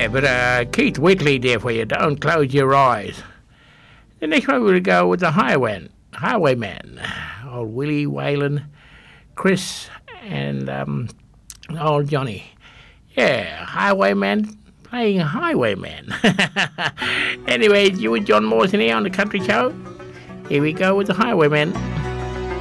Yeah, but Keith Whitley there for you. Don't close your eyes. The next one we'll go with the Highwayman. Old Willie Whalen, Chris, and old Johnny. Yeah, Highwayman playing Highwayman. Anyway, you and John Morrison here on the Country Show. Here we go with the Highwayman.